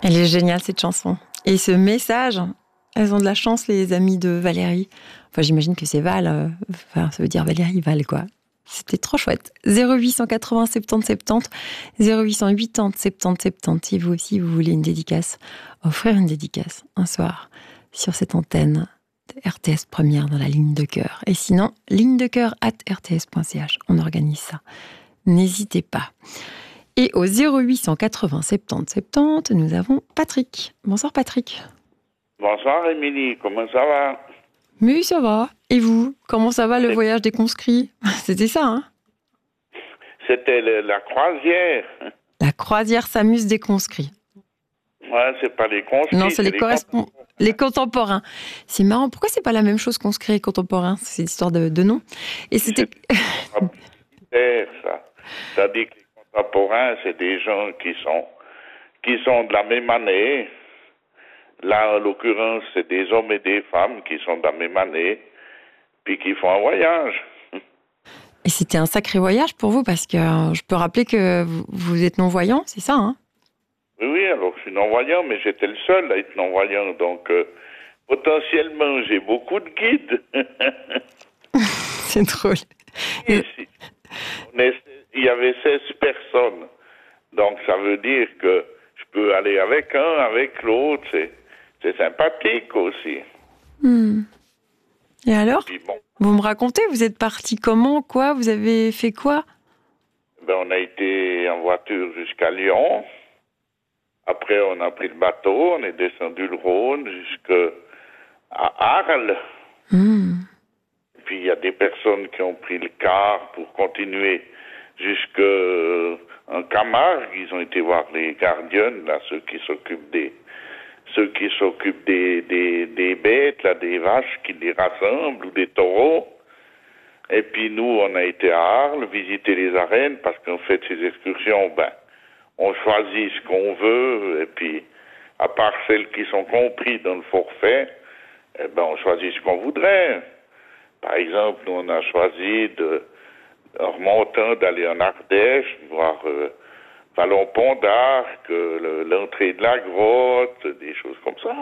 Elle est géniale, cette chanson. Et ce message, elles ont de la chance, les amies de Valérie. Enfin, j'imagine que c'est Val. Enfin, ça veut dire Valérie Val, quoi. C'était trop chouette. 0880 70 70, 0880 70 70. Si vous aussi, vous voulez une dédicace, offrir une dédicace un soir sur cette antenne de RTS Première dans la ligne de cœur. Et sinon, ligne de cœur @rts.ch. On organise ça. N'hésitez pas. Et au 0880 70 70, nous avons Patrick. Bonsoir Patrick. Bonsoir Émilie, comment ça va? Mais ça va. Et vous? Comment ça va le voyage des conscrits? C'était ça, hein? C'était la croisière. La croisière s'amuse des conscrits. Ouais, c'est pas les conscrits. Non, c'est les contemporains. C'est marrant. Pourquoi c'est pas la même chose conscrits et contemporains? C'est l'histoire de nom. Et c'était... Ça dit que les contemporains, c'est des gens qui sont de la même année. Là, en l'occurrence, c'est des hommes et des femmes qui sont de la même année, puis qui font un voyage. Et c'était un sacré voyage pour vous, parce que je peux rappeler que vous êtes non-voyant, c'est ça, hein? Oui, alors je suis non-voyant, mais j'étais le seul à être non-voyant, donc potentiellement, j'ai beaucoup de guides. C'est drôle. Il y avait 16 personnes, donc ça veut dire que je peux aller avec un, avec l'autre, c'est sympathique aussi. Et alors, puis bon, vous me racontez, vous êtes parti comment, quoi? Vous avez fait quoi? On a été en voiture jusqu'à Lyon. Après, on a pris le bateau, on est descendu le Rhône jusqu'à Arles. Puis il y a des personnes qui ont pris le car pour continuer jusqu'en Camargue. Ils ont été voir les gardiens, là, ceux qui s'occupent des bêtes, là, des vaches qui les rassemblent, ou des taureaux. Et puis nous, on a été à Arles, visiter les arènes, parce qu'en fait, ces excursions, on choisit ce qu'on veut, et puis, à part celles qui sont comprises dans le forfait, on choisit ce qu'on voudrait. Par exemple, nous, on a choisi, en remontant, d'aller en Ardèche, voir Vallon-Pont d'Arc, l'entrée de la grotte, des choses comme ça.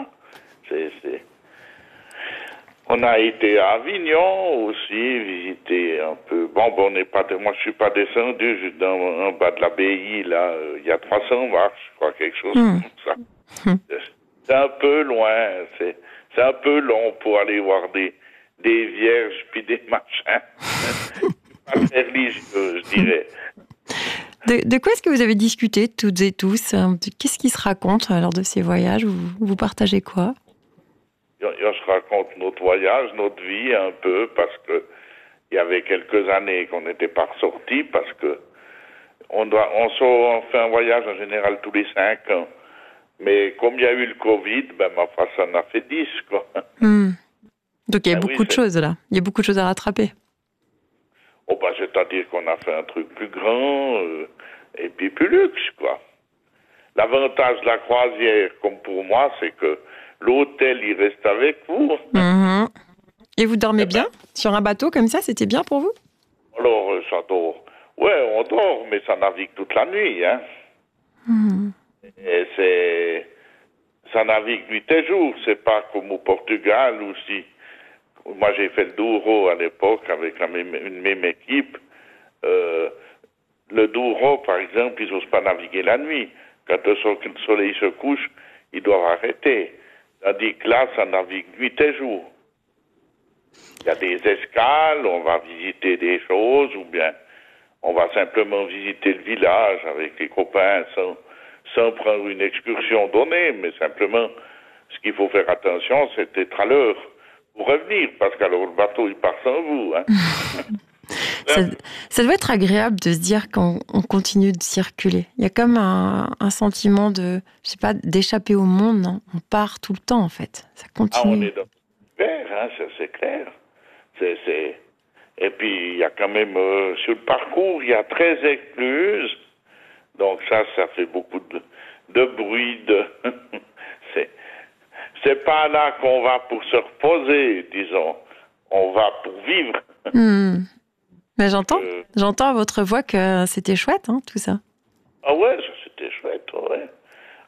On a été à Avignon aussi, visiter un peu. On n'est pas. Moi, je suis pas descendu en bas de l'abbaye, là. Il y a 300 marches, je crois, quelque chose comme ça. C'est un peu loin. C'est un peu long pour aller voir des vierges puis des machins. Pas très religieux, je dirais. De quoi est-ce que vous avez discuté toutes et tous? Qu'est-ce qui se raconte lors de ces voyages? Vous partagez quoi? On se raconte notre voyage, notre vie un peu, parce que il y avait quelques années qu'on n'était pas ressortis, parce que on fait un voyage en général tous les 5 ans. Mais comme il y a eu le Covid, ma foi, ça en a fait 10, quoi. Donc il y a beaucoup de choses là. Il y a beaucoup de choses à rattraper. C'est-à-dire qu'on a fait un truc plus grand et puis plus luxe, quoi. L'avantage de la croisière, comme pour moi, c'est que l'hôtel, il reste avec vous. Et vous dormez bien sur un bateau comme ça? C'était bien pour vous? Alors, ça dort. Ouais, on dort, mais ça navigue toute la nuit, hein. Et ça navigue nuit et jour. C'est pas comme au Portugal où moi, j'ai fait le Douro à l'époque avec une même équipe. Le Douro, par exemple, ils n'osent pas naviguer la nuit. Quand le soleil se couche, ils doivent arrêter. Tandis que là, ça navigue nuit et jour. Il y a des escales, on va visiter des choses, ou bien on va simplement visiter le village avec les copains sans prendre une excursion donnée, mais simplement, ce qu'il faut faire attention, c'est d'être à l'heure pour revenir, parce qu'alors le bateau, il part sans vous. Hein. Ça doit être agréable de se dire qu'on continue de circuler. Il y a comme un sentiment d'échapper au monde, non? On part tout le temps, en fait. Ça continue. On est dans l'hiver, hein, ça c'est clair. Et puis, il y a quand même, sur le parcours, il y a 13 écluses. Donc ça fait beaucoup de bruit. C'est pas là qu'on va pour se reposer, disons. On va pour vivre. Mais j'entends à votre voix que c'était chouette, hein, tout ça. Ah ouais, ça c'était chouette, ouais.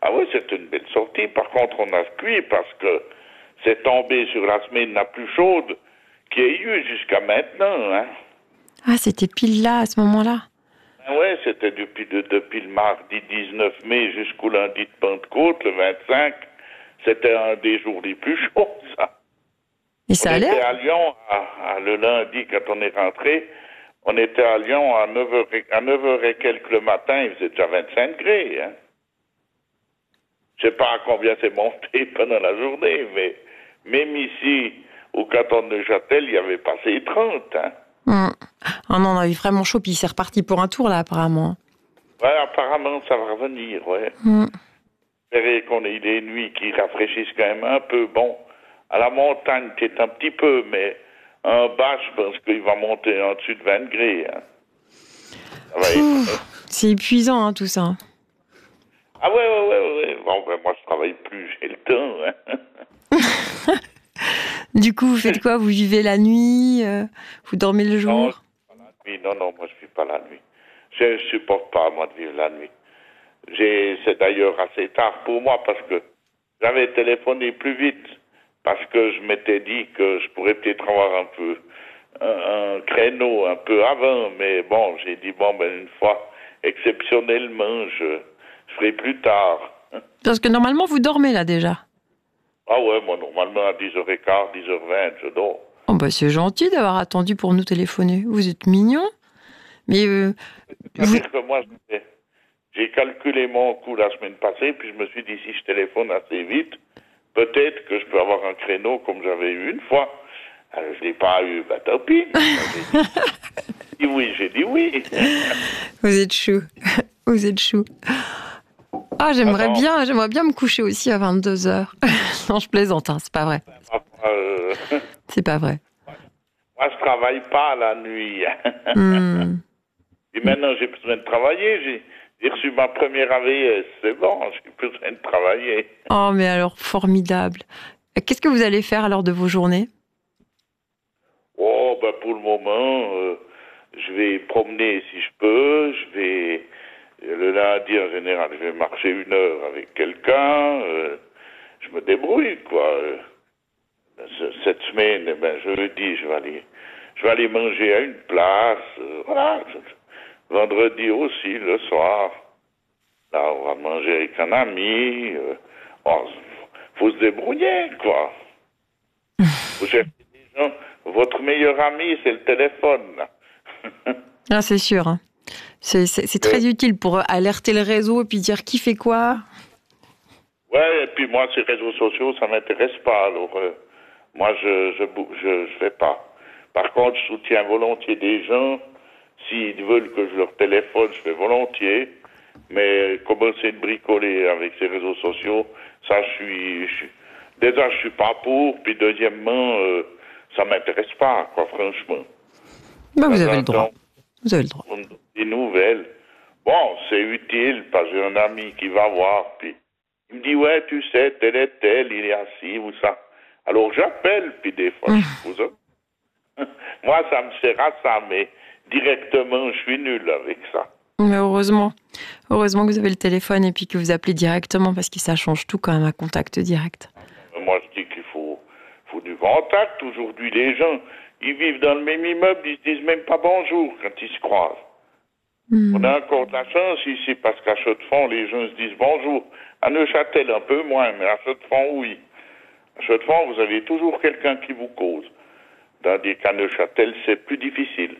Ah oui, c'est une belle sortie. Par contre, on a cuit parce que c'est tombé sur la semaine la plus chaude qu'il y ait eu jusqu'à maintenant. Hein. Ah, c'était pile là, à ce moment-là. Ah ouais, c'était depuis le mardi 19 mai jusqu'au lundi de Pentecôte, le 25. C'était un des jours les plus chauds, ça. Et ça On allait? était à Lyon le lundi quand on est rentré. On était à Lyon à 9h et quelques le matin. Il faisait déjà 25 degrés. Hein. Je sais pas à combien c'est monté pendant la journée, mais même ici, au canton de Neuchâtel, il y avait passé 30. Hein. Ah non, on a eu vraiment chaud, puis c'est reparti pour un tour, là, apparemment. Ouais, apparemment, ça va revenir, ouais. J'espère qu'on ait des nuits qui rafraîchissent quand même un peu. Bon, à la montagne, peut-être un petit peu, mais en bas, je pense qu'il va monter en dessus de 20 degrés. Hein. Ça va être... C'est épuisant, hein, tout ça. Ah ouais. Bon, ben, moi, je travaille plus, j'ai le temps. Hein. Du coup, vous faites quoi? Vous vivez la nuit? Vous dormez le jour? Non, moi, je ne vis pas la nuit. Je ne supporte pas, moi, de vivre la nuit. C'est d'ailleurs assez tard pour moi parce que j'avais téléphoné plus vite parce que je m'étais dit que je pourrais peut-être avoir un créneau un peu avant, mais bon, j'ai dit, une fois, exceptionnellement, je ferai plus tard. Parce que normalement, vous dormez là déjà. Ah ouais, moi, normalement, à 10h15, 10h20, je dors. Oh bah c'est gentil d'avoir attendu pour nous téléphoner. Vous êtes mignon. Mais C'est-à-dire que moi, j'ai calculé mon coût la semaine passée, puis je me suis dit, si je téléphone assez vite, peut-être que je peux avoir un créneau comme j'avais eu une fois. Alors, je ne l'ai pas eu, tant pis. J'ai dit oui. Vous êtes chou. Vous êtes chou. Ah, j'aimerais bien me coucher aussi à 22h. Non, je plaisante, hein, c'est pas vrai. C'est pas vrai. Moi, je travaille pas la nuit. Et maintenant, j'ai besoin de travailler. J'ai reçu ma première AVS. C'est bon, j'ai besoin de travailler. Oh, mais alors, formidable. Qu'est-ce que vous allez faire alors de vos journées? Oh, pour le moment, je vais promener si je peux. Le lundi, en général, je vais marcher 1 heure avec quelqu'un. Je me débrouille, quoi. Cette semaine, jeudi, je vais aller manger à une place. Voilà. Vendredi aussi, le soir. Là, on va manger avec un ami. Faut se débrouiller, quoi. Vous cherchez des gens. Votre meilleur ami, c'est le téléphone. Ah, c'est sûr. Hein. C'est très utile pour alerter le réseau et puis dire qui fait quoi. Ouais, et puis moi, ces réseaux sociaux, ça m'intéresse pas. Alors, moi, je fais pas. Par contre, je soutiens volontiers des gens. S'ils veulent que je leur téléphone, je fais volontiers. Mais commencer de bricoler avec ces réseaux sociaux, ça, déjà, je suis pas pour. Puis deuxièmement, ça m'intéresse pas, quoi, franchement. Bah, vous avez le droit. Vous avez le droit. Des nouvelles. Bon, c'est utile parce que j'ai un ami qui va voir, puis il me dit, ouais, tu sais, tel et tel, il est assis ou ça. Alors j'appelle, puis des fois, je pose ça. Moi, ça me sert à ça, mais directement, je suis nul avec ça. Mais heureusement que vous avez le téléphone et puis que vous appelez directement parce que ça change tout quand même, un contact direct. Moi, je dis qu'il faut du contact. Aujourd'hui, les gens, ils vivent dans le même immeuble, ils se disent même pas bonjour quand ils se croisent. On a encore de la chance ici parce qu'à Chaux-de-Fonds, les gens se disent bonjour. À Neuchâtel, un peu moins, mais à Chaux-de-Fonds, oui. À Chaux-de-Fonds, vous avez toujours quelqu'un qui vous cause. Tandis qu'à Neuchâtel, c'est plus difficile.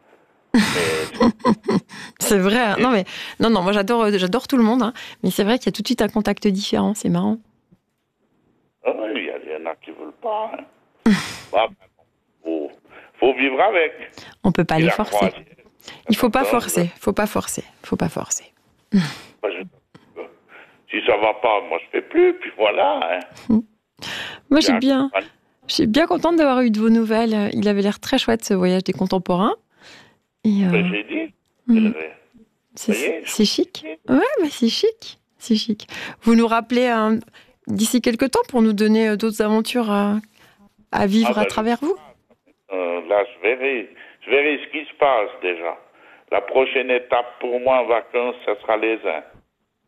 C'est vrai. Hein. Non, moi j'adore tout le monde, hein. Mais c'est vrai qu'il y a tout de suite un contact différent, c'est marrant. Ah oui, il y en a qui veulent pas. Hein. Faut vivre avec. On peut pas les forcer. Il faut pas forcer. Si ça va pas, moi je fais plus, puis voilà. Hein. Moi je suis bien contente d'avoir eu de vos nouvelles. Il avait l'air très chouette ce voyage des contemporains. Et j'ai dit. C'est chic. Ouais, c'est chic. C'est chic. Vous nous rappelez d'ici quelques temps pour nous donner d'autres aventures à vivre à travers vous? Là, je verrai ce qui se passe déjà. La prochaine étape pour moi en vacances, ça sera les Indes.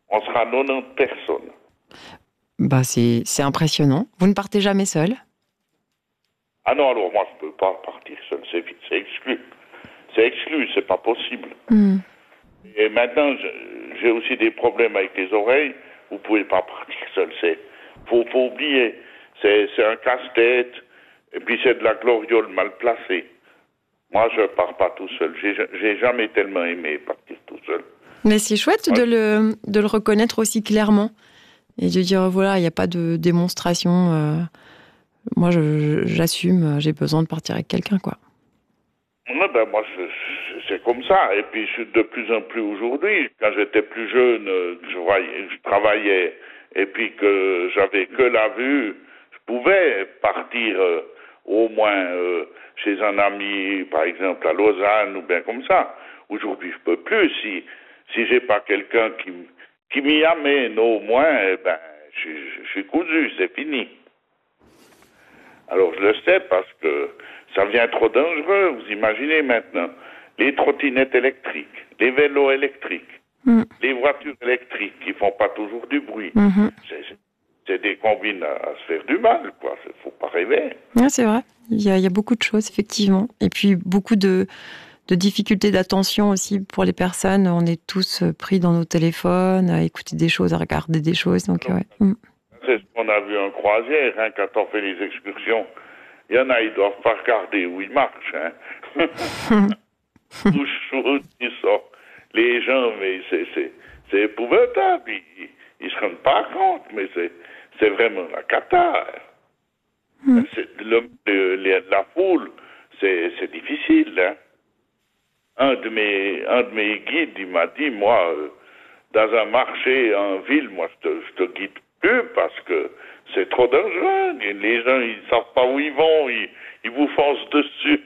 On sera 90 personnes. Bah, c'est impressionnant. Vous ne partez jamais seul? Ah non, alors moi, je ne peux pas partir seul. C'est exclu. C'est exclu, c'est pas possible. Et maintenant, j'ai aussi des problèmes avec les oreilles. Vous pouvez pas partir seul. Faut oublier. C'est un casse-tête. Et puis c'est de la gloriole mal placée. Moi, je pars pas tout seul. J'ai jamais tellement aimé partir tout seul. Mais c'est chouette de le reconnaître aussi clairement. Et de dire, voilà, il n'y a pas de démonstration. Moi, j'assume, j'ai besoin de partir avec quelqu'un, quoi. Ouais, ben moi, c'est comme ça. Et puis, je suis de plus en plus aujourd'hui. Quand j'étais plus jeune, je travaillais. Et puis que j'avais que la vue, je pouvais partir au moins chez un ami, par exemple à Lausanne ou bien comme ça. Aujourd'hui, je peux plus. Si j'ai pas quelqu'un qui m'y amène au moins, eh ben, je suis cousu, c'est fini. Alors je le sais parce que ça devient trop dangereux. Vous imaginez maintenant les trottinettes électriques, les vélos électriques, les voitures électriques qui font pas toujours du bruit. C'est des combines à se faire du mal, quoi. Faut pas rêver. Ouais, c'est vrai. Il y a beaucoup de choses, effectivement. Et puis beaucoup de difficultés d'attention aussi pour les personnes. On est tous pris dans nos téléphones, à écouter des choses, à regarder des choses. Donc, ouais. C'est ce qu'on a vu en croisière, hein, quand on fait les excursions. Il y en a, ils doivent pas regarder où ils marchent. Hein. Ils sortent. Les gens, mais c'est épouvantable. Ils se rendent pas compte, mais c'est vraiment la cata. La foule, c'est difficile. Hein. Un de mes guides, il m'a dit, moi, dans un marché en ville, moi, je te guide plus parce que c'est trop dangereux. Les gens, ils savent pas où ils vont, ils vous foncent dessus.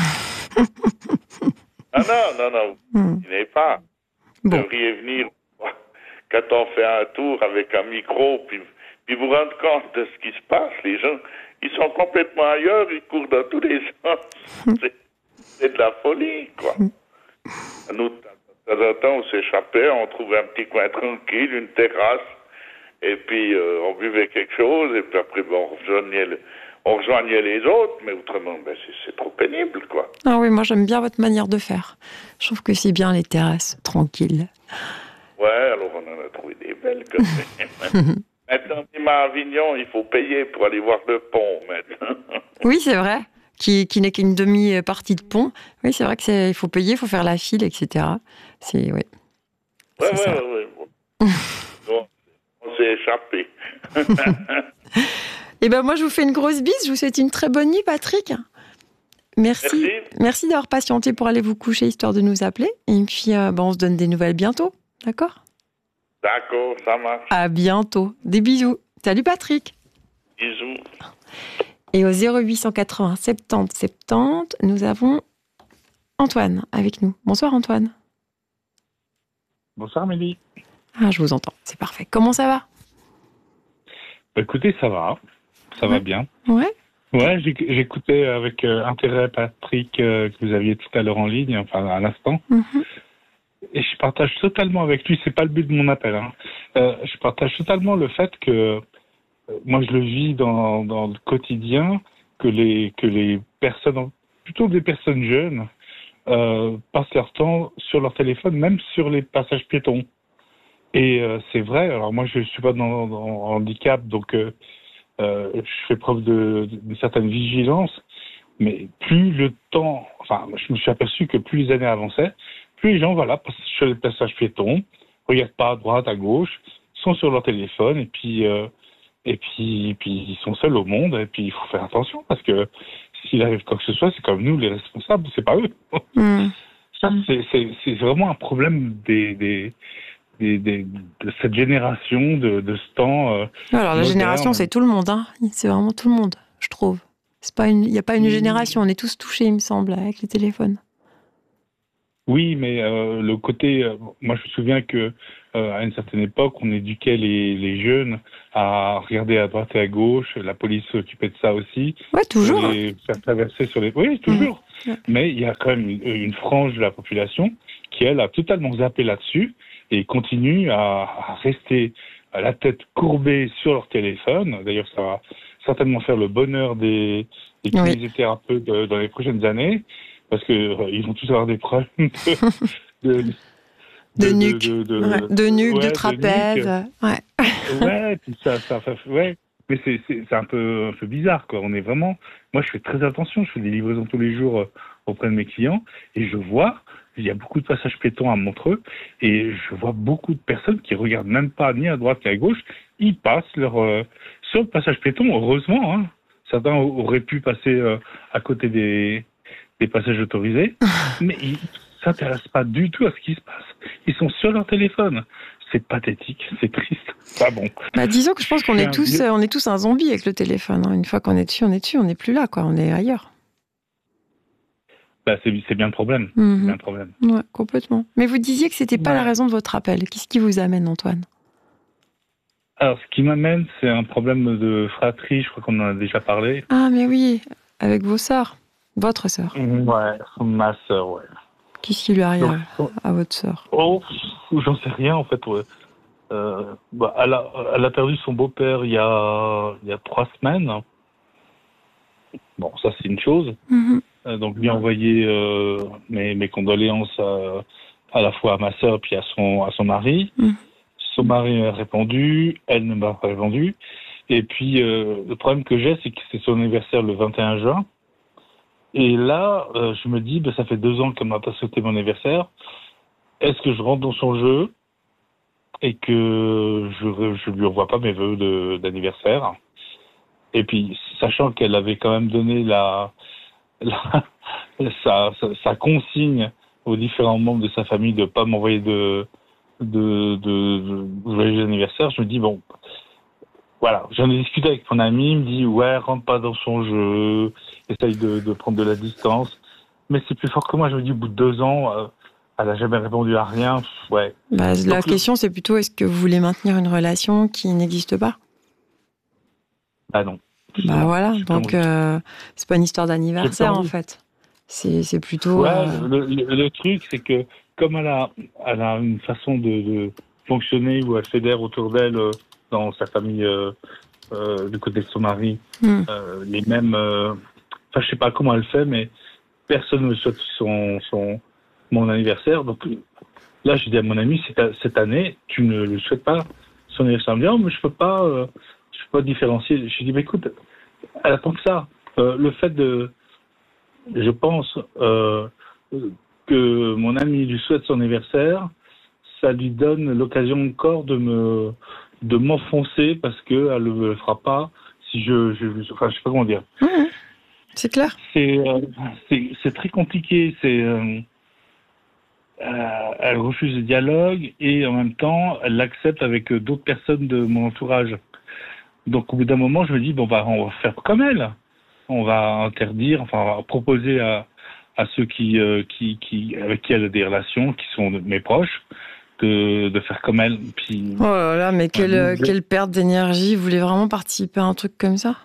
Non, vous n'avez pas. Vous devriez venir quand on fait un tour avec un micro, puis vous rendre compte de ce qui se passe. Les gens, ils sont complètement ailleurs, ils courent dans tous les sens. C'est de la folie, quoi. Nous, de temps en temps, on s'échappait, on trouvait un petit coin tranquille, une terrasse, et puis on buvait quelque chose, et puis après, on rejoignait les autres, mais autrement, c'est trop pénible, quoi. Ah oui, moi j'aime bien votre manière de faire. Je trouve que c'est bien les terrasses, tranquilles. Ouais, alors on en a trouvé des belles comme ça. Maintenant, même à Avignon, il faut payer pour aller voir le pont, maintenant. Oui, c'est vrai. Qui n'est qu'une demi-partie de pont. Oui, c'est vrai qu'il faut payer, il faut faire la file, etc. C'est, oui. Ouais. Bon, on s'est échappé. Eh ben moi, je vous fais une grosse bise. Je vous souhaite une très bonne nuit, Patrick. Merci d'avoir patienté pour aller vous coucher, histoire de nous appeler. Et puis, on se donne des nouvelles bientôt. D'accord ? D'accord, ça marche. À bientôt. Des bisous. Salut, Patrick. Bisous. Et au 0880 70 70, nous avons Antoine avec nous. Bonsoir, Antoine. Bonsoir, Mélie. Ah, je vous entends. C'est parfait. Comment ça va ? Écoutez, ça va. Ça va bien. Ouais. Ouais, j'écoutais avec intérêt Patrick que vous aviez tout à l'heure en ligne, enfin à l'instant. Et je partage totalement avec lui, c'est pas le but de mon appel. Hein. Je partage totalement le fait que moi je le vis dans le quotidien, que les personnes, plutôt des personnes jeunes, passent leur temps sur leur téléphone, même sur les passages piétons. Et c'est vrai, alors moi je suis pas dans handicap, donc je fais preuve d'une certaine vigilance, mais plus le temps, enfin je me suis aperçu que plus les années avançaient, plus les gens passent sur les passages piétons, regardent pas à droite, à gauche, sont sur leur téléphone, et puis ils sont seuls au monde, et puis il faut faire attention, parce que s'il arrive quoi que ce soit, c'est comme nous les responsables, c'est pas eux. Ça, c'est vraiment un problème de cette génération, de ce temps. Alors la génération, c'est tout le monde, hein. C'est vraiment tout le monde, je trouve. Il n'y a pas une génération, on est tous touchés, il me semble, avec les téléphones. Oui, mais le côté, moi je me souviens que à une certaine époque, on éduquait les jeunes à regarder à droite et à gauche. La police s'occupait de ça aussi. Ouais, toujours. Pour les faire traverser sur les. Oui, toujours. Mais il y a quand même une frange de la population qui elle a totalement zappé là-dessus et continuent à rester à la tête courbée sur leur téléphone. D'ailleurs, ça va certainement faire le bonheur des kinésithérapeutes dans les prochaines années, parce que ils vont tous avoir des problèmes de nuque, de trapèze. Ouais, puis ouais. Mais c'est un peu bizarre, quoi. On est vraiment. Moi, je fais très attention. Je fais des livraisons tous les jours auprès de mes clients, et je vois, il y a beaucoup de passages piétons à Montreux, et je vois beaucoup de personnes qui regardent même pas ni à droite ni à gauche. Ils passent sur le passage piéton. Heureusement, hein. Certains auraient pu passer à côté des passages autorisés, mais ils s'intéressent pas du tout à ce qui se passe. Ils sont sur leur téléphone. C'est pathétique, c'est triste. Pas bon. Disons que je pense qu'on est tous un zombie avec le téléphone. Hein. Une fois qu'on est dessus, on n'est plus là, quoi. On est ailleurs. C'est bien le problème. C'est bien le problème. Ouais, complètement. Mais vous disiez que c'était pas la raison de votre appel. Qu'est-ce qui vous amène, Antoine? Alors, ce qui m'amène, c'est un problème de fratrie. Je crois qu'on en a déjà parlé. Ah, mais oui, avec vos sœurs. Votre sœur. Ouais, ma sœur, ouais. Qu'est-ce qui lui arrive à votre sœur? Oh, j'en sais rien, en fait. Ouais. Elle a perdu son beau-père il y a 3 semaines. Bon, ça, c'est une chose. Donc, lui envoyer mes condoléances à la fois à ma sœur puis à son mari. Son mari a répondu, elle ne m'a pas répondu. Et puis, le problème que j'ai, c'est que c'est son anniversaire le 21 juin. Et là, je me dis, ça fait 2 ans qu'elle m'a pas souhaité mon anniversaire. Est-ce que je rentre dans son jeu et que je lui envoie pas mes vœux d'anniversaire? Et puis, sachant qu'elle avait quand même donné sa consigne aux différents membres de sa famille de pas m'envoyer de joyeux anniversaire, je me dis, bon, voilà, j'en ai discuté avec mon ami, il me dit, ouais, rentre pas dans son jeu, essaye de prendre de la distance. Mais c'est plus fort que moi, je me dis, au bout de 2 ans, elle a jamais répondu à rien, ouais. La question, c'est plutôt, est-ce que vous voulez maintenir une relation qui n'existe pas? Non. Voilà, donc c'est pas une histoire d'anniversaire, en fait. C'est plutôt... Ouais, le truc, c'est que comme elle a une façon de fonctionner où elle fédère autour d'elle, dans sa famille, du côté de son mari, les mêmes... je sais pas comment elle fait, mais personne ne souhaite mon anniversaire. Donc là, j'ai dit à mon ami, cette année, tu ne lui souhaites pas son anniversaire. Elle me dit, oh, mais je peux pas différencier. J'ai dit, écoute, elle attend que ça. Le fait je pense que mon ami lui souhaite son anniversaire, ça lui donne l'occasion encore de m'enfoncer parce que elle le fera pas si je sais pas comment dire. C'est clair. C'est très compliqué. Elle refuse le dialogue et en même temps elle l'accepte avec d'autres personnes de mon entourage. Donc au bout d'un moment, je me dis on va faire comme elle. On va interdire, on va proposer à ceux avec qui elle a des relations, qui sont mes proches, de faire comme elle. Puis, oh là là, mais quelle perte d'énergie. Vous voulez vraiment participer à un truc comme ça?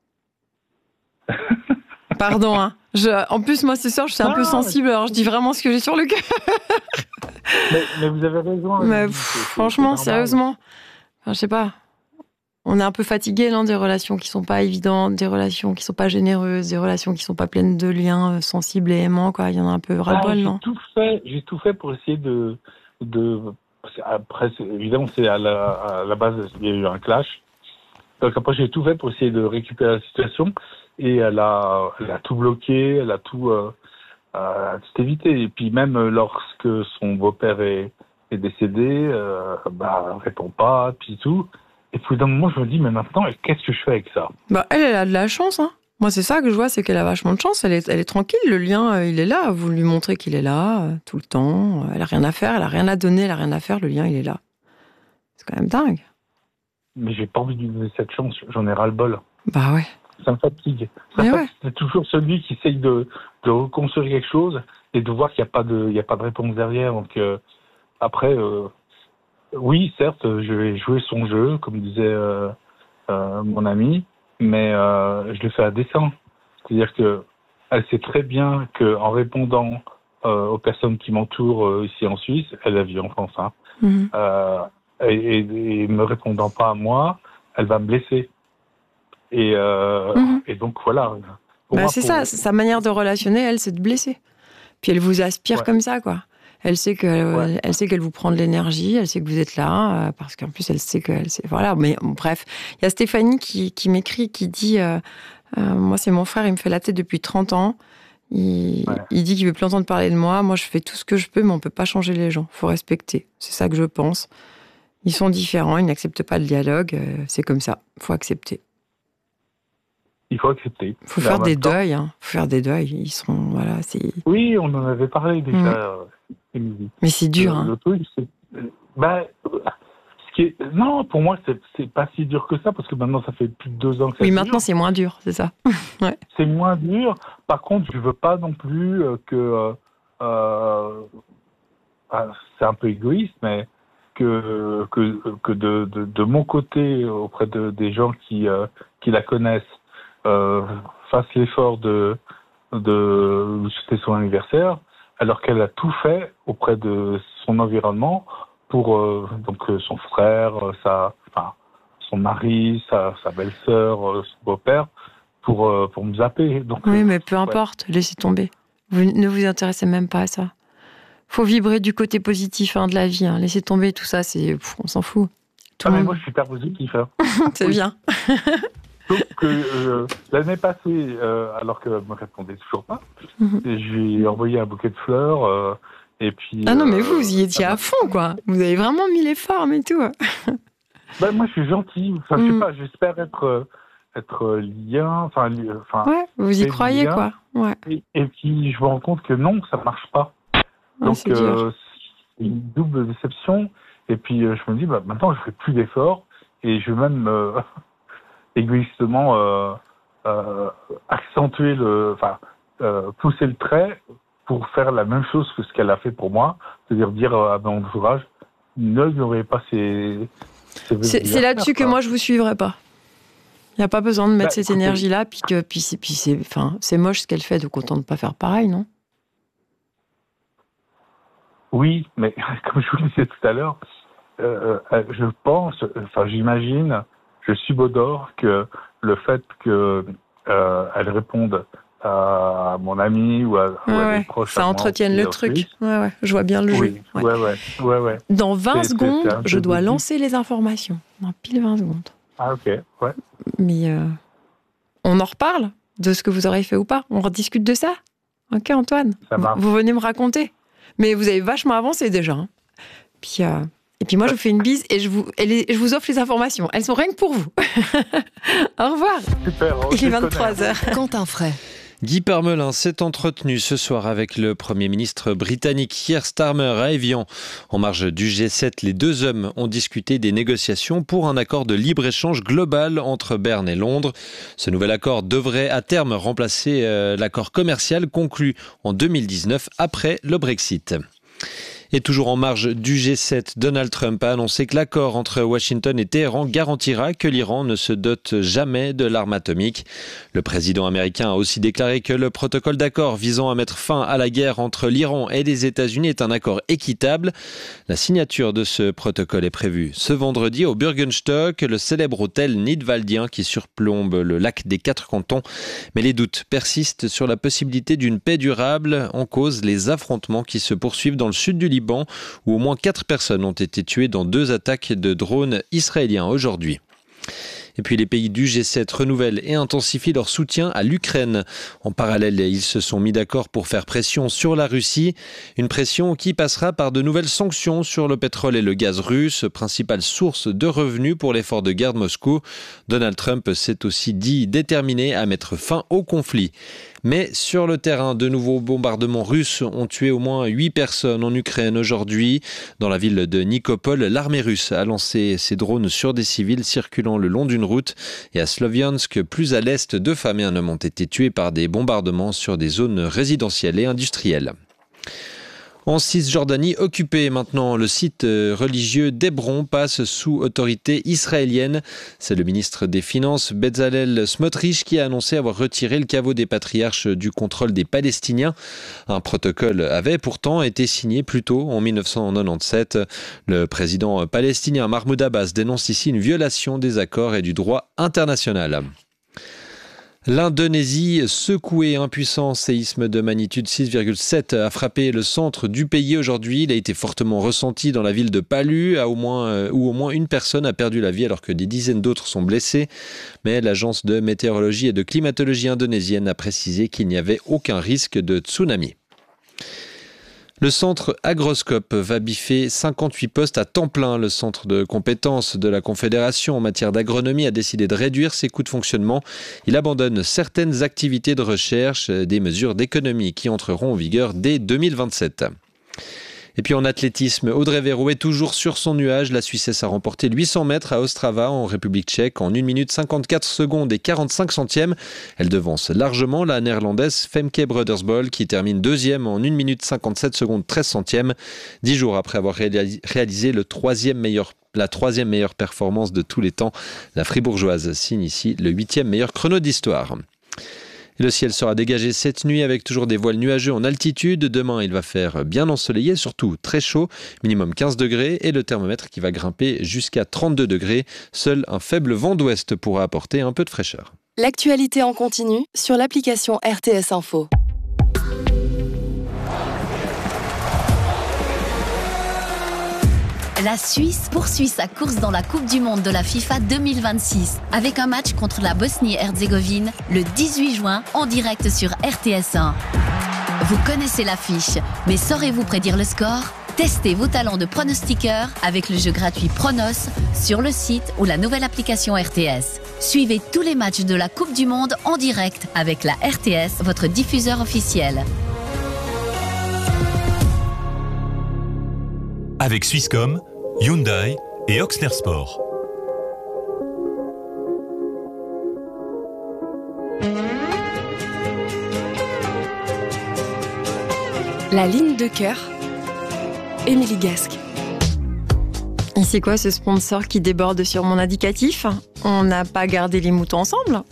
Pardon, hein. En plus, moi, ce soir, je suis un peu sensible, alors je dis vraiment ce que j'ai sur le cœur. mais vous avez raison. Mais franchement, sérieusement, je sais pas. On est un peu fatigué des relations qui sont pas évidentes, des relations qui sont pas généreuses, des relations qui sont pas pleines de liens sensibles et aimants, quoi. Il y en a un peu ras-le-bol, non? J'ai tout fait pour essayer de... Après, évidemment, c'est à la base, il y a eu un clash. Donc après, j'ai tout fait pour essayer de récupérer la situation. Et elle a tout bloqué, elle a tout évité. Et puis même lorsque son beau-père est décédé, elle répond pas, puis tout. Et puis d'un moment, je me dis, mais maintenant, qu'est-ce que je fais avec ça? Elle a de la chance, hein. Moi, c'est ça que je vois, c'est qu'elle a vachement de chance. Elle est tranquille, le lien, il est là. Vous lui montrez qu'il est là, tout le temps. Elle a rien à faire, elle a rien à donner, elle a rien à faire. Le lien, il est là. C'est quand même dingue. Mais j'ai pas envie de lui donner cette chance. J'en ai ras-le-bol. Bah ouais. Ça me fatigue. C'est toujours celui qui essaye de reconstruire quelque chose et de voir qu'il n'y a pas de réponse derrière. Donc après, oui, certes, je vais jouer son jeu, comme disait mon ami, mais je le fais à dessein. C'est-à-dire que elle sait très bien qu'en répondant aux personnes qui m'entourent ici en Suisse, elle a vu en France, hein, et me répondant pas à moi, elle va me blesser. Et donc voilà. C'est ça, sa manière de relationner, elle, c'est de blesser. Puis elle vous aspire comme ça, quoi. Elle sait qu'elle vous prend de l'énergie, elle sait que vous êtes là, parce qu'en plus elle sait voilà. Mais bref, il y a Stéphanie qui m'écrit, qui dit moi c'est mon frère, il me fait la tête depuis 30 ans. Il dit qu'il veut plus entendre parler de moi. Moi je fais tout ce que je peux, mais on peut pas changer les gens. Faut respecter. C'est ça que je pense. Ils sont différents, ils n'acceptent pas le dialogue. C'est comme ça. Faut accepter. Il faut accepter. Il faut faire des deuils. Faut faire des deuils. Ils sont Oui, on en avait parlé déjà. Mais c'est dur. Le truc, c'est non, pour moi, c'est pas si dur que ça parce que maintenant, ça fait plus de 2 ans que ça. Oui, maintenant, c'est moins dur, c'est ça. Ouais. C'est moins dur. Par contre, je veux pas non plus que c'est un peu égoïste, mais que de mon côté, auprès des gens qui la connaissent, fasse l'effort de c'était son anniversaire, alors qu'elle a tout fait auprès de son environnement pour son frère, son mari, sa belle-sœur, son beau-père, pour me zapper. Donc, oui, mais peu importe, laissez tomber. Vous ne vous intéressez même pas à ça. Faut vibrer du côté positif de la vie. Laissez tomber tout ça, on s'en fout. Mais moi, je suis hyper positif. C'est bien. Donc, l'année passée, alors qu'elle ne me répondait toujours pas, j'ai envoyé un bouquet de fleurs. Et puis, non, mais vous y étiez à fond, quoi. Vous avez vraiment mis les formes et tout. Moi, je suis gentil. Enfin, je sais pas, j'espère être lien. Ouais, vous y croyez, quoi. Ouais. Et puis, je me rends compte que non, ça ne marche pas. Donc, c'est une double déception. Et puis, je me dis, maintenant, je ne ferai plus d'efforts. Et je vais même égoïstement accentuer pousser le trait pour faire la même chose que ce qu'elle a fait pour moi, c'est-à-dire dire à mon entourage, ne lui envoyez pas ces c'est là-dessus que moi je vous suivrai pas. Il n'y a pas besoin de mettre cette énergie-là, puis c'est moche ce qu'elle fait, donc autant ne pas faire pareil, non? Oui, mais comme je vous le disais tout à l'heure, je pense, j'imagine, je subodore que le fait qu'elle réponde à mon ami ou à des proches. Ça entretienne le truc. Ouais, je vois bien le jeu. Ouais. Dans 20 secondes, je dois lancer les informations. Dans pile 20 secondes. Ah, ok, ouais. Mais on en reparle de ce que vous aurez fait ou pas. On rediscute de ça. Ok, Antoine? Ça marche. Vous venez me raconter. Mais vous avez vachement avancé déjà. Et puis moi, je vous fais une bise et je vous offre les informations. Elles sont rien que pour vous. Au revoir. Super. Il est 23h. Quentin Fray. Guy Parmelin s'est entretenu ce soir avec le Premier ministre britannique Keir Starmer à Évian. En marge du G7, les deux hommes ont discuté des négociations pour un accord de libre-échange global entre Berne et Londres. Ce nouvel accord devrait à terme remplacer l'accord commercial conclu en 2019 après le Brexit. Et toujours en marge du G7, Donald Trump a annoncé que l'accord entre Washington et Téhéran garantira que l'Iran ne se dote jamais de l'arme atomique. Le président américain a aussi déclaré que le protocole d'accord visant à mettre fin à la guerre entre l'Iran et les États-Unis est un accord équitable. La signature de ce protocole est prévue ce vendredi au Bürgenstock, le célèbre hôtel nidwaldien qui surplombe le lac des Quatre Cantons. Mais les doutes persistent sur la possibilité d'une paix durable, en cause les affrontements qui se poursuivent dans le sud du Liban, où au moins 4 personnes ont été tuées dans 2 attaques de drones israéliens aujourd'hui. Et puis les pays du G7 renouvellent et intensifient leur soutien à l'Ukraine. En parallèle, ils se sont mis d'accord pour faire pression sur la Russie. Une pression qui passera par de nouvelles sanctions sur le pétrole et le gaz russe, principale source de revenus pour l'effort de guerre de Moscou. Donald Trump s'est aussi dit déterminé à mettre fin au conflit. Mais sur le terrain, de nouveaux bombardements russes ont tué au moins 8 personnes en Ukraine aujourd'hui. Dans la ville de Nikopol, l'armée russe a lancé ses drones sur des civils circulant le long d'une route. Et à Sloviansk, plus à l'est, 2 femmes et un homme ont été tués par des bombardements sur des zones résidentielles et industrielles. En Cisjordanie occupée maintenant, le site religieux d'Hébron passe sous autorité israélienne. C'est le ministre des Finances Bezalel Smotrich qui a annoncé avoir retiré le caveau des patriarches du contrôle des Palestiniens. Un protocole avait pourtant été signé plus tôt en 1997. Le président palestinien Mahmoud Abbas dénonce ici une violation des accords et du droit international. L'Indonésie, secouée, impuissant, séisme de magnitude 6,7 a frappé le centre du pays aujourd'hui. Il a été fortement ressenti dans la ville de Palu, où au moins une personne a perdu la vie alors que des dizaines d'autres sont blessés. Mais l'agence de météorologie et de climatologie indonésienne a précisé qu'il n'y avait aucun risque de tsunami. Le centre Agroscope va biffer 58 postes à temps plein. Le centre de compétences de la Confédération en matière d'agronomie a décidé de réduire ses coûts de fonctionnement. Il abandonne certaines activités de recherche, des mesures d'économie qui entreront en vigueur dès 2027. Et puis en athlétisme, Audrey Verreau est toujours sur son nuage. La Suissesse a remporté 800 mètres à Ostrava en République tchèque en 1 minute 54 secondes et 45 centièmes. Elle devance largement la néerlandaise Femke Brodersbol qui termine deuxième en 1 minute 57 secondes 13 centièmes. 10 jours après avoir réalisé la troisième meilleure performance de tous les temps, la fribourgeoise signe ici le 8e meilleur chrono d'histoire. Le ciel sera dégagé cette nuit avec toujours des voiles nuageux en altitude. Demain, il va faire bien ensoleillé, surtout très chaud, minimum 15 degrés et le thermomètre qui va grimper jusqu'à 32 degrés. Seul un faible vent d'ouest pourra apporter un peu de fraîcheur. L'actualité en continu sur l'application RTS Info. La Suisse poursuit sa course dans la Coupe du Monde de la FIFA 2026 avec un match contre la Bosnie-Herzégovine le 18 juin en direct sur RTS1. Vous connaissez l'affiche, mais saurez-vous prédire le score ? Testez vos talents de pronostiqueur avec le jeu gratuit Pronos sur le site ou la nouvelle application RTS. Suivez tous les matchs de la Coupe du Monde en direct avec la RTS, votre diffuseur officiel. Avec Swisscom, Hyundai et Oxner Sport. La ligne de cœur, Émilie Gasque. Et c'est quoi ce sponsor qui déborde sur mon indicatif ? On n'a pas gardé les moutons ensemble.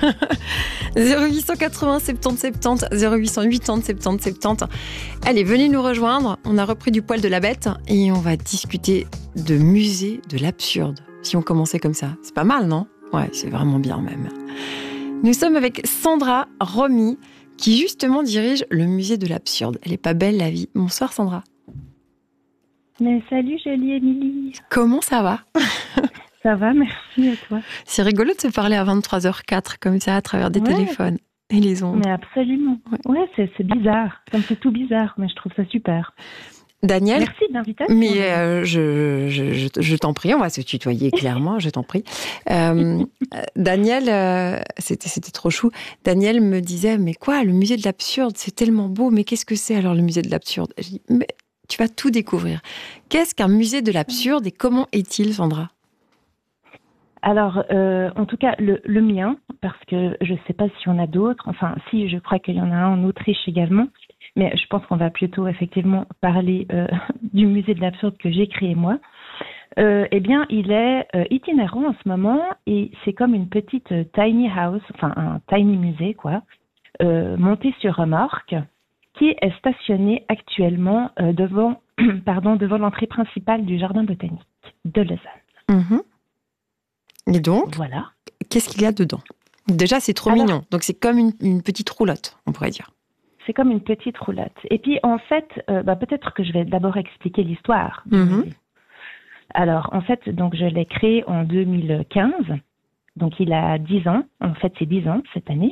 0880 70 70, 0880 70 70. Allez, venez nous rejoindre. On a repris du poil de la bête et on va discuter de musée de l'absurde. Si on commençait comme ça, c'est pas mal, non ? Ouais, c'est vraiment bien même. Nous sommes avec Sandra Romy qui justement dirige le musée de l'absurde. Elle est pas belle la vie. Bonsoir Sandra. Mais salut jolie Émilie. Comment ça va ? Ça va, merci à toi. C'est rigolo de se parler à 23h04 comme ça à travers des téléphones et les ondes. Mais absolument. Ouais, c'est bizarre. Ça me fait tout bizarre, mais je trouve ça super. Daniel, merci de l'invitation. Mais je t'en prie, on va se tutoyer clairement, je t'en prie. Daniel, c'était trop chou. Daniel me disait, mais quoi, le musée de l'absurde, c'est tellement beau, mais qu'est-ce que c'est alors le musée de l'absurde ? Je dis, mais tu vas tout découvrir. Qu'est-ce qu'un musée de l'absurde et comment est-il, Sandra ? Alors, en tout cas, le mien, parce que je ne sais pas s'il y en a d'autres. Enfin, si, je crois qu'il y en a un en Autriche également. Mais je pense qu'on va plutôt effectivement parler du musée de l'absurde que j'ai créé moi. Eh bien, il est itinérant en ce moment et c'est comme une petite tiny house, enfin un tiny musée, quoi, monté sur remorque, qui est stationné actuellement devant l'entrée principale du jardin botanique de Lausanne. Mmh. Et donc, voilà. Qu'est-ce qu'il y a dedans ? Déjà, c'est trop mignon. Donc, c'est comme une petite roulotte, on pourrait dire. C'est comme une petite roulotte. Et puis, en fait, peut-être que je vais d'abord expliquer l'histoire. Mmh. Alors, en fait, donc, je l'ai créé en 2015. Donc, il a 10 ans. En fait, c'est 10 ans cette année.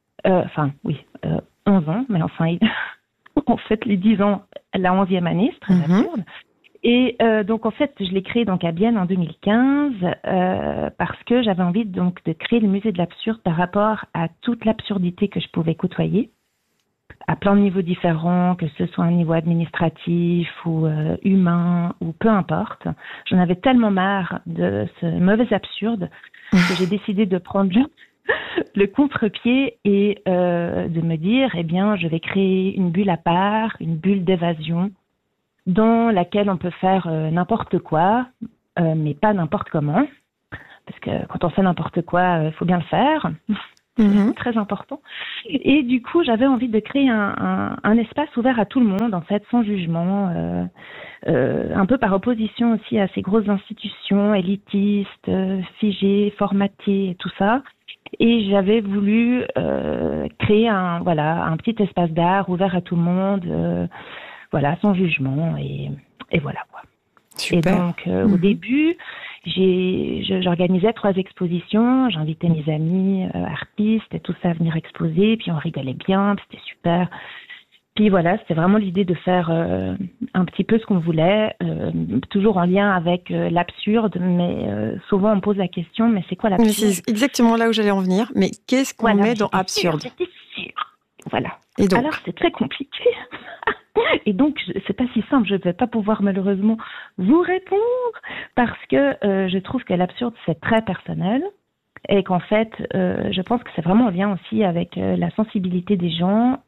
11 ans. Mais enfin, en fait, les 10 ans, la 11e année, c'est très absurde. Et donc, en fait, je l'ai créé donc à Bienne en 2015 parce que j'avais envie donc de créer le musée de l'absurde par rapport à toute l'absurdité que je pouvais côtoyer à plein de niveaux différents, que ce soit un niveau administratif ou humain ou peu importe. J'en avais tellement marre de ce mauvais absurde que j'ai décidé de prendre le contre-pied et de me dire, eh bien, je vais créer une bulle à part, une bulle d'évasion dans laquelle on peut faire n'importe quoi, mais pas n'importe comment. Parce que quand on fait n'importe quoi, il faut bien le faire. C'est très important. Et du coup, j'avais envie de créer un espace ouvert à tout le monde, en fait, sans jugement, un peu par opposition aussi à ces grosses institutions élitistes, figées, formatées et tout ça. Et j'avais voulu créer un petit espace d'art ouvert à tout le monde, sans jugement, et voilà quoi. Super. Et donc, au début, j'organisais 3 expositions, j'invitais mes amis artistes et tout ça à venir exposer, puis on rigolait bien, c'était super. Puis voilà, c'était vraiment l'idée de faire un petit peu ce qu'on voulait, toujours en lien avec l'absurde, mais souvent on pose la question, mais c'est quoi l'absurde ? C'est exactement là où j'allais en venir, mais qu'est-ce qu'on met dans absurde ? J'étais sûre. Voilà. Et donc ? Alors c'est très compliqué. Et donc, c'est pas si simple, je ne vais pas pouvoir malheureusement vous répondre parce que je trouve que l'absurde, c'est très personnel et qu'en fait, je pense que c'est vraiment en lien aussi avec la sensibilité des gens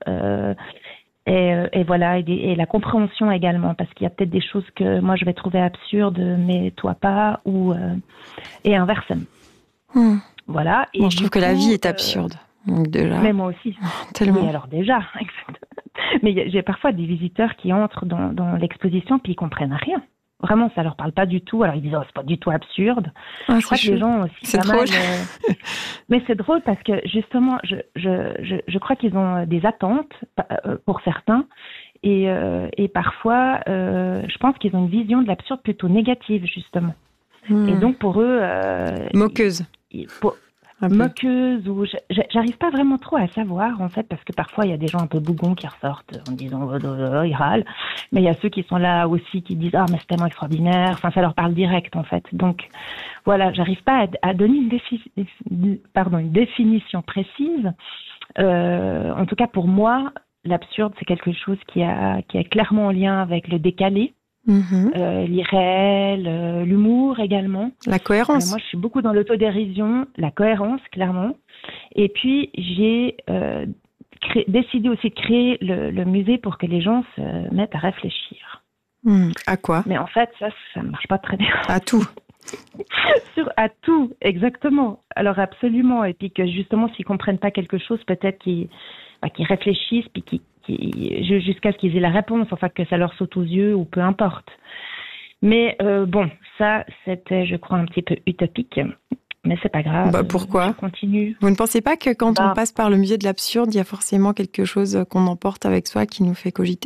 et voilà, et la compréhension également, parce qu'il y a peut-être des choses que moi je vais trouver absurdes, mais toi pas, et inversement. Voilà. Et je trouve que la vie est absurde. Donc déjà. Mais moi aussi. Tellement. Oui, alors déjà, exactement. Mais j'ai parfois des visiteurs qui entrent dans l'exposition puis ils comprennent rien. Vraiment, ça leur parle pas du tout. Alors ils disent, c'est pas du tout absurde. Je crois que les gens aussi c'est pas drôle. mal. Mais c'est drôle parce que justement, je crois qu'ils ont des attentes pour certains. Et parfois, je pense qu'ils ont une vision de l'absurde plutôt négative, justement. Et donc pour eux... moqueuse. Moqueuse, ou j'arrive pas vraiment trop à savoir en fait, parce que parfois il y a des gens un peu bougons qui ressortent en disant ils râlent, mais il y a ceux qui sont là aussi qui disent mais c'est tellement extraordinaire, enfin ça leur parle direct en fait. Donc voilà, j'arrive pas à donner une définition précise. En tout cas pour moi, l'absurde c'est quelque chose qui est clairement en lien avec le décalé. L'irréel, l'humour également. La cohérence. Moi, je suis beaucoup dans l'autodérision, la cohérence, clairement. Et puis, j'ai décidé aussi de créer le musée pour que les gens se mettent à réfléchir. À quoi ? Mais en fait, ça ne marche pas très bien. À tout. À tout, exactement. Alors, absolument. Et puis que justement, s'ils ne comprennent pas quelque chose, peut-être qu'ils réfléchissent, puis jusqu'à ce qu'ils aient la réponse, enfin que ça leur saute aux yeux ou peu importe. Mais bon, ça c'était, je crois, un petit peu utopique, mais c'est pas grave. Pourquoi ? Je continue. Vous ne pensez pas que quand on passe par le musée de l'absurde, il y a forcément quelque chose qu'on emporte avec soi qui nous fait cogiter ?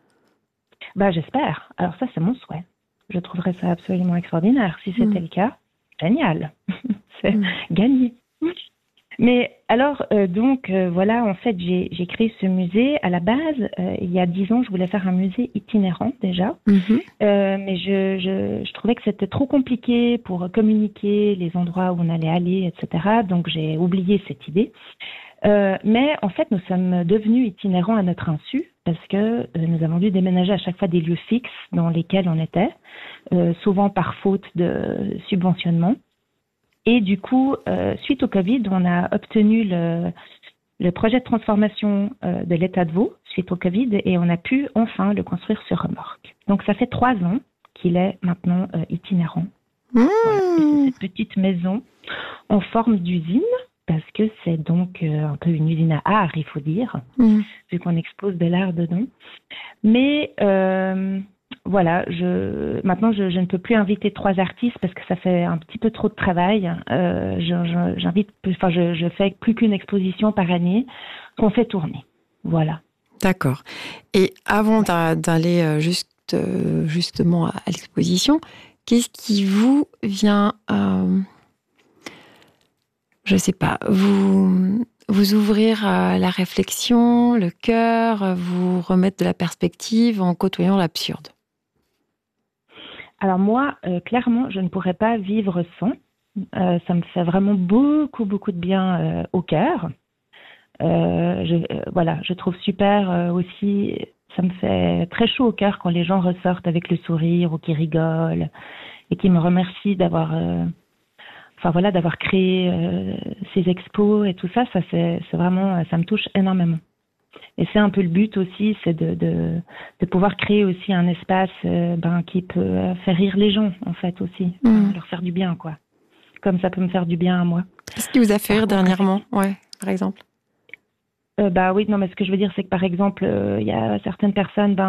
J'espère. Alors ça, c'est mon souhait. Je trouverais ça absolument extraordinaire. Si c'était le cas, génial. C'est gagné. Mais alors, voilà, en fait, j'ai créé ce musée. À la base, il y a 10 ans, je voulais faire un musée itinérant déjà. Mais je trouvais que c'était trop compliqué pour communiquer les endroits où on allait aller, etc. Donc, j'ai oublié cette idée. Mais en fait, nous sommes devenus itinérants à notre insu parce que nous avons dû déménager à chaque fois des lieux fixes dans lesquels on était, souvent par faute de subventionnement. Et du coup, suite au Covid, on a obtenu le projet de transformation de l'État de Vaud suite au Covid et on a pu enfin le construire sur remorque. Donc ça fait 3 ans qu'il est maintenant itinérant. Voilà. C'est cette petite maison en forme d'usine parce que c'est donc un peu une usine à art, il faut dire, vu qu'on expose de l'art dedans. Mais voilà, maintenant je ne peux plus inviter 3 artistes parce que ça fait un petit peu trop de travail. Je fais plus qu'une exposition par année qu'on fait tourner. Voilà. D'accord. Et avant d'aller justement à l'exposition, qu'est-ce qui vous vient, je sais pas, vous ouvrir à la réflexion, le cœur, vous remettre de la perspective en côtoyant l'absurde? Alors moi, clairement, je ne pourrais pas vivre sans. Ça me fait vraiment beaucoup, beaucoup de bien au cœur. Je trouve super aussi, ça me fait très chaud au cœur quand les gens ressortent avec le sourire ou qui rigolent et qui me remercient d'avoir créé ces expos et tout ça. Ça c'est vraiment, ça me touche énormément. Et c'est un peu le but aussi, c'est de pouvoir créer aussi un espace qui peut faire rire les gens, en fait, aussi. Leur faire du bien, quoi. Comme ça peut me faire du bien à moi. Qu'est-ce qui vous a fait rire dernièrement, par exemple? Oui, non, mais ce que je veux dire, c'est que par exemple, il y a certaines personnes,